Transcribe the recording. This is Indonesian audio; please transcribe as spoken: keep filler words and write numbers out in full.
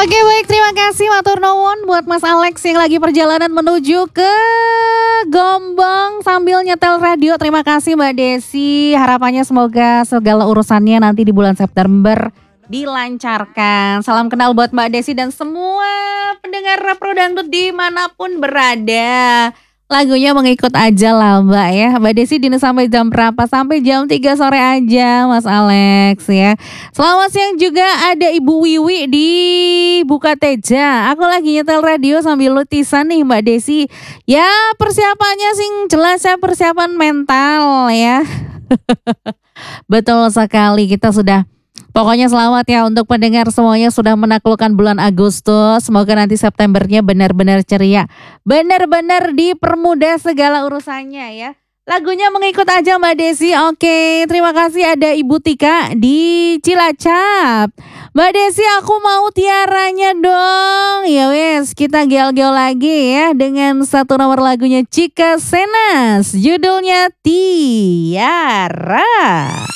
Oke baik, terima kasih matur nuwun buat Mas Alex yang lagi perjalanan menuju ke Gombong sambil nyetel radio. Terima kasih Mbak Desi, harapannya semoga segala urusannya nanti di bulan September dilancarkan. Salam kenal buat Mbak Desi dan semua pendengar Pro Dangdut dimanapun berada. Lagunya mengikut aja lah Mbak ya. Mbak Desi dini sampai jam berapa? Sampai jam tiga sore aja Mas Alex ya. Selamat siang juga ada Ibu Wiwi di Buka Teja. Aku lagi nyetel radio sambil lutisan nih Mbak Desi. Ya persiapannya sih jelas ya, persiapan mental ya. Betul sekali, kita sudah pokoknya selamat ya untuk pendengar semuanya sudah menaklukkan bulan Agustus. Semoga nanti Septembernya benar-benar ceria, benar-benar dipermudah segala urusannya ya. Lagunya mengikut aja Mbak Desi. Oke, terima kasih ada Ibu Tika di Cilacap. Mbak Desi aku mau tiaranya dong. Ya wes, kita gel-gel lagi ya dengan satu nomor lagunya Cika Senas. Judulnya Tiara.